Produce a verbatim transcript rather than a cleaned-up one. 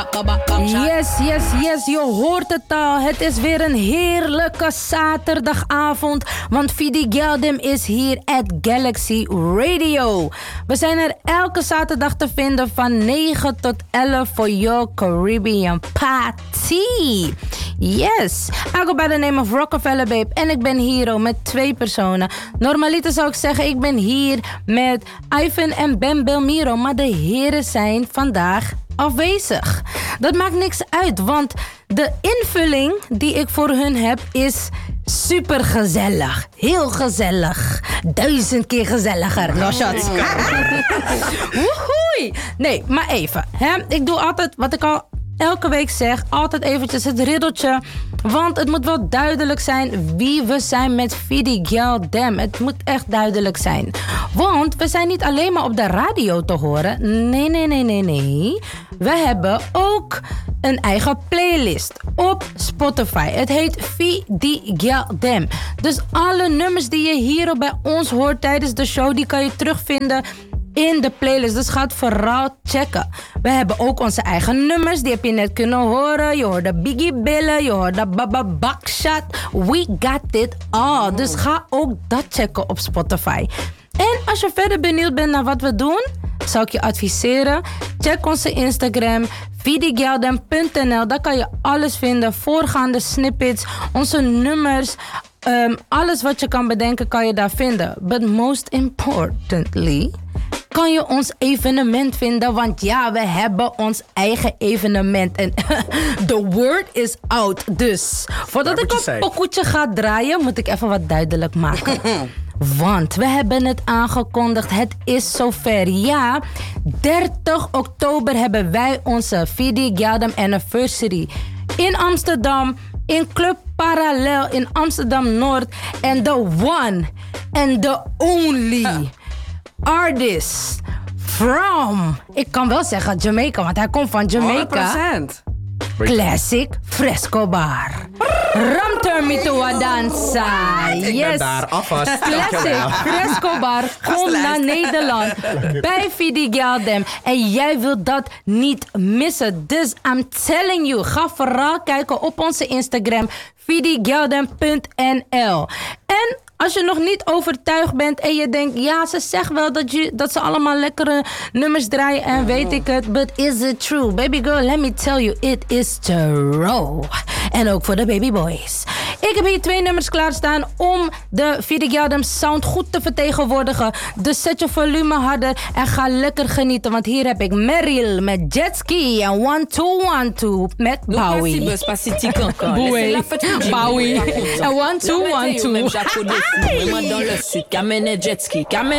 Yes, yes, yes, je hoort het al. Het is weer een heerlijke zaterdagavond. Want Fidi Geldem is hier at Galaxy Radio. We zijn er elke zaterdag te vinden van negen tot elf voor your Caribbean party. Yes, I go by the name of Rockefeller Babe. En ik ben hier met twee personen. Normaliter zou ik zeggen, ik ben hier met Ivan en Ben Belmiro. Maar de heren zijn vandaag afwezig. Dat maakt niks uit, want de invulling die ik voor hun heb is super gezellig. Heel gezellig. Duizend keer gezelliger. No shots. Woehoei. Nee, maar even. Hè? Ik doe altijd wat ik al elke week zeg. Altijd eventjes het riddeltje. Want het moet wel duidelijk zijn wie we zijn met Fidi Geldem. Het moet echt duidelijk zijn. Want we zijn niet alleen maar op de radio te horen. Nee, nee, nee, nee, nee. We hebben ook een eigen playlist op Spotify. Het heet Fidi Geldem. Dus alle nummers die je hier bij ons hoort tijdens de show, die kan je terugvinden in de playlist. Dus ga het vooral checken. We hebben ook onze eigen nummers. Die heb je net kunnen horen. Je hoorde Biggie Billen. Je hoorde Baba Bakshot. We got it all. Dus ga ook dat checken op Spotify. En als je verder benieuwd bent naar wat we doen, zou ik je adviseren, check onze Instagram fidi geldem punt n l. Daar kan je alles vinden. Voorgaande snippets, onze nummers. Um, alles wat je kan bedenken kan je daar vinden. But most importantly, kan je ons evenement vinden. Want ja, we hebben ons eigen evenement. En the word is out. Dus voordat ik een pokoetje ga draaien, moet ik even wat duidelijk maken. Want we hebben het aangekondigd. Het is zover. Ja, dertig oktober hebben wij onze Fidi Geldem Anniversary in Amsterdam. In Club Parallel in Amsterdam-Noord. En the one and the only artist from, ik kan wel zeggen Jamaica, want hij komt van Jamaica. honderd procent. Classic Fresco Bar. Ram turn me to a dansa. Ik yes. ben daar alvast. Classic Fresco Bar komt naar Nederland bij Fidi Geldem. En jij wilt dat niet missen. Dus I'm telling you, ga vooral kijken op onze Instagram fidi geldem punt n l. En als je nog niet overtuigd bent en je denkt, ja, ze zegt wel dat, je, dat ze allemaal lekkere nummers draaien en weet ik het, but is it true? Baby girl, let me tell you, it is true. En ook voor de baby boys. Ik heb hier twee nummers klaarstaan om de Fidi Geldem sound goed te vertegenwoordigen. Dus zet je volume harder en ga lekker genieten. Want hier heb ik Meryl met Jetski en one two one two met Bowie. Bowie. Bowie. En one two one two. Vraiment dans le sud, qui amène jet ski, qui amène